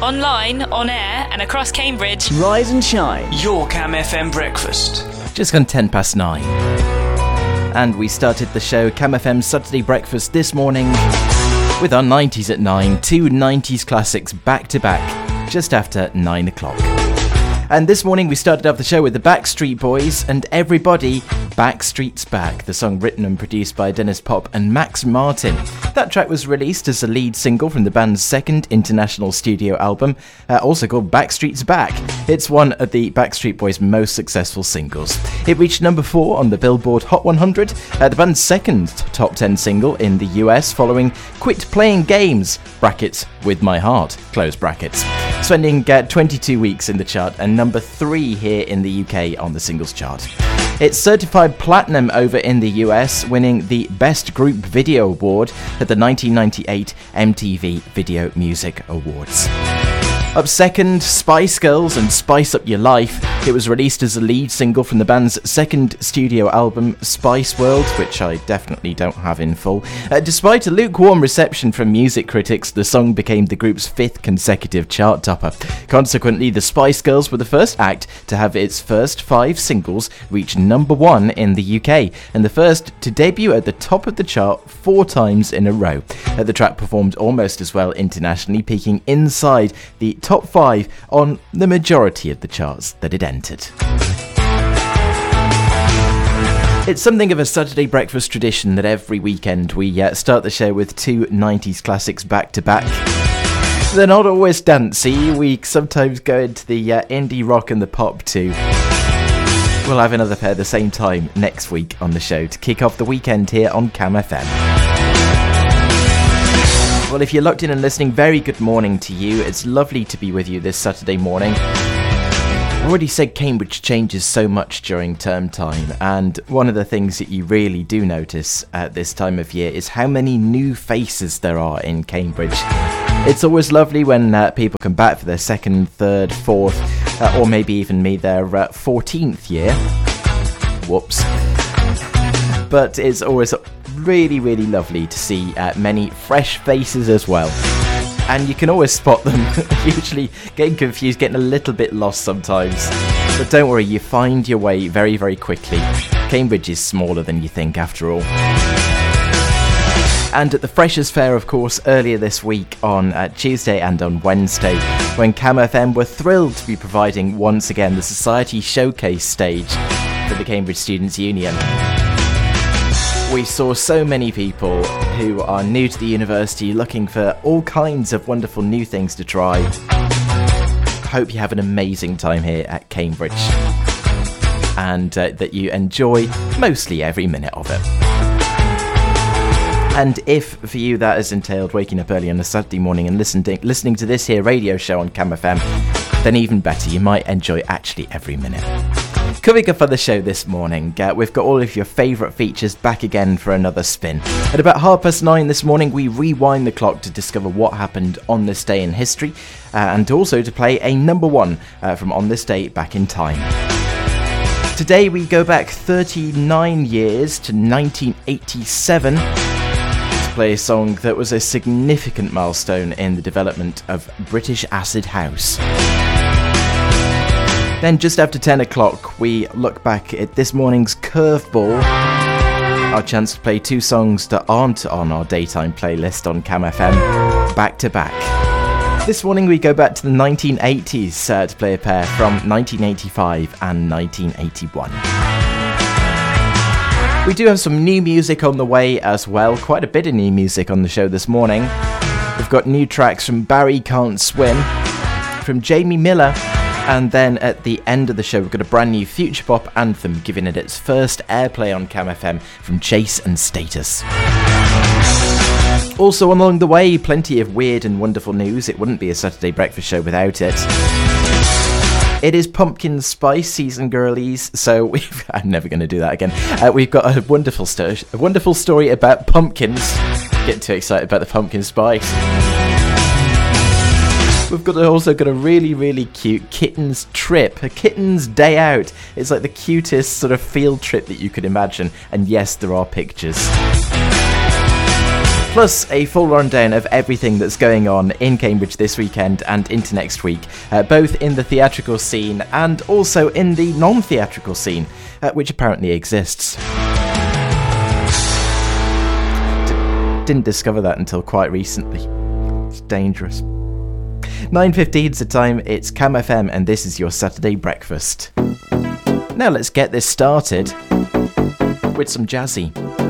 online, on air, and across Cambridge. Rise and shine. Your Cam FM breakfast. Just gone 9:10. And we started the show Cam FM Saturday Breakfast this morning with our 90s at 9, two 90s classics back to back, just after 9 o'clock. And this morning we started off the show with the Backstreet Boys and Everybody Backstreet's Back, the song written and produced by Dennis Pop and Max Martin. That track was released as a lead single from the band's second international studio album, also called Backstreet's Back. It's one of the Backstreet Boys' most successful singles. It reached number 4 on the Billboard Hot 100, the band's second top 10 single in the US, following Quit Playing Games, brackets, with my heart, close brackets, spending 22 weeks in the chart and number 3 here in the UK on the singles chart. It's certified platinum over in the US, winning the Best Group Video Award at the 1998 MTV Video Music Awards. Up second, Spice Girls and Spice Up Your Life. It was released as a lead single from the band's second studio album, Spice World, which I definitely don't have in full. Despite a lukewarm reception from music critics, the song became the group's 5th consecutive chart topper. Consequently, the Spice Girls were the first act to have its first 5 singles reach number 1 in the UK, and the first to debut at the top of the chart 4 times in a row. The track performed almost as well internationally, peaking inside the top 5 on the majority of the charts that it entered. It's something of a Saturday breakfast tradition that every weekend we start the show with 2 90s classics back to back. They're not always dancey, we sometimes go into the indie rock and the pop too. We'll have another pair at the same time next week on the show to kick off the weekend here on Cam FM. Well, if you're locked in and listening, very good morning to you. It's lovely to be with you this Saturday morning. I already said Cambridge changes so much during term time, and one of the things that you really do notice at this time of year is how many new faces there are in Cambridge. It's always lovely when people come back for their 2nd, 3rd, 4th, or maybe even me, their 14th year. Whoops. But it's always really, really lovely to see many fresh faces as well. And you can always spot them, usually getting confused, getting a little bit lost sometimes. But don't worry, you find your way very, very quickly. Cambridge is smaller than you think, after all. And at the Freshers' Fair, of course, earlier this week on Tuesday and on Wednesday, when Cam FM were thrilled to be providing once again the Society Showcase stage for the Cambridge Students' Union. We saw so many people who are new to the university looking for all kinds of wonderful new things to try. Hope you have an amazing time here at Cambridge and that you enjoy mostly every minute of it. And if for you that has entailed waking up early on a Saturday morning and listening to this here radio show on Cam FM, then even better, you might enjoy actually every minute. Coming up on the show this morning, we've got all of your favourite features back again for another spin. At about 9:30 this morning, we rewind the clock to discover what happened on this day in history, and also to play a number 1 from On This Day Back in Time. Today we go back 39 years to 1987 to play a song that was a significant milestone in the development of British acid house. Then just after 10 o'clock, we look back at this morning's Curveball, our chance to play 2 songs that aren't on our daytime playlist on Cam FM, back to back. This morning we go back to the 1980s to play a pair from 1985 and 1981. We do have some new music on the way as well, quite a bit of new music on the show this morning. We've got new tracks from Barry Can't Swim, from Jamie Miller, and then at the end of the show we've got a brand new future pop anthem giving it its first airplay on Cam FM from Chase and Status. Also along the way, plenty of weird and wonderful news. It wouldn't be a Saturday breakfast show without it. It is pumpkin spice season, girlies, so I'm never going to do that again. We've got a wonderful story about pumpkins. Getting too excited about the pumpkin spice. We've also got a really, really cute kitten's trip, a kitten's day out. It's like the cutest sort of field trip that you could imagine. And yes, there are pictures. plus a full rundown of everything that's going on in Cambridge this weekend and into next week, both in the theatrical scene and also in the non-theatrical scene, which apparently exists. Didn't discover that until quite recently. It's dangerous. 9:15's the time, it's Cam FM and this is your Saturday breakfast. Now let's get this started with some Jazzy.